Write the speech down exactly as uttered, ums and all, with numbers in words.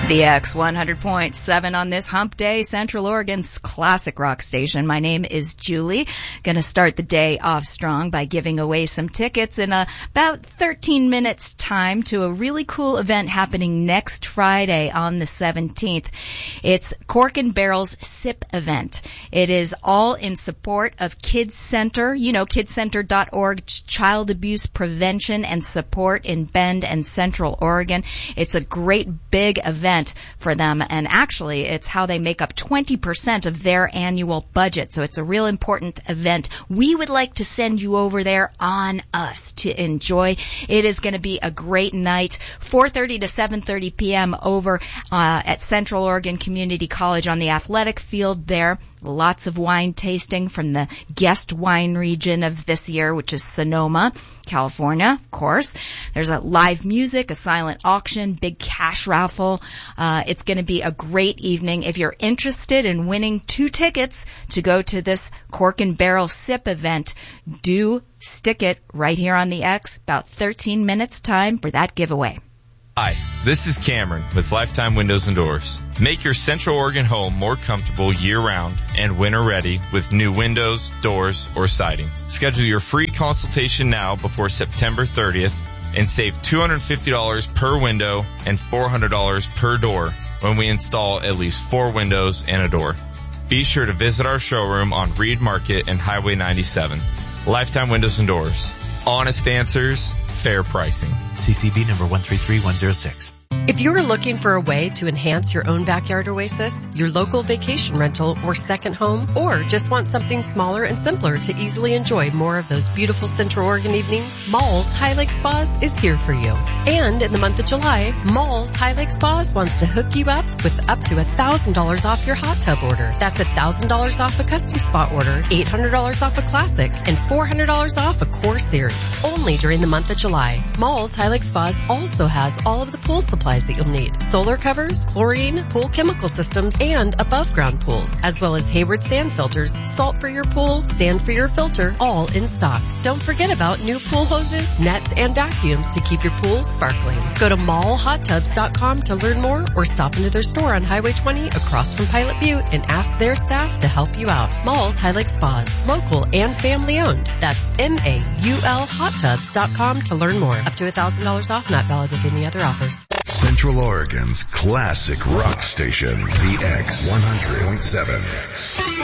The X one hundred point seven on this hump day, Central Oregon's classic rock station. My name is Julie. Gonna start the day off strong by giving away some tickets in a, about thirteen minutes time to a really cool event happening next Friday on the seventeenth. It's Cork and Barrel's S I P event. It is all in support of Kids Center, you know, kids center dot org, child abuse prevention and support in Bend and Central Oregon. It's a great big event for them, and actually it's how they make up twenty percent of their annual budget, so it's a real important event. We would like to send you over there on us to enjoy. It is going to be a great night, four thirty to seven thirty p.m. over uh, at Central Oregon Community College on the athletic field there. Lots of wine tasting from the guest wine region of this year, which is Sonoma, California, of course. There's a live music, a silent auction, big cash raffle. Uh, it's going to be a great evening. If you're interested in winning two tickets to go to this Cork and Barrel S I P event, do stick it right here on the X, about thirteen minutes time for that giveaway. Hi, this is Cameron with Lifetime Windows and Doors. Make your Central Oregon home more comfortable year-round and winter-ready with new windows, doors, or siding. Schedule your free consultation now before September thirtieth and save two hundred fifty dollars per window and four hundred dollars per door when we install at least four windows and a door. Be sure to visit our showroom on Reed Market and Highway ninety-seven. Lifetime Windows and Doors. Honest answers, fair pricing. C C B number one three three one zero six. If you're looking for a way to enhance your own backyard oasis, your local vacation rental or second home, or just want something smaller and simpler to easily enjoy more of those beautiful Central Oregon evenings, Malls High Lake Spas is here for you. And in the month of July, Malls High Lake Spas wants to hook you up with up to one thousand dollars off your hot tub order. That's one thousand dollars off a custom spa order, eight hundred dollars off a classic, and four hundred dollars off a core series. Only during the month of July. Malls High Lake Spas also has all of the pool supplies that you'll need. Solar covers, chlorine, pool chemical systems, and above ground pools, as well as Hayward sand filters, salt for your pool, sand for your filter, all in stock. Don't forget about new pool hoses, nets, and vacuums to keep your pool sparkling. Go to mall hot tubs dot com to learn more or stop into their store on Highway twenty across from Pilot Butte and ask their staff to help you out. Malls High Lake Spas, local and family owned. That's M A U L hot tubs dot com to learn more. Up to one thousand dollars off, not valid with any other offers. Central Oregon's classic rock station, the X one hundred point seven.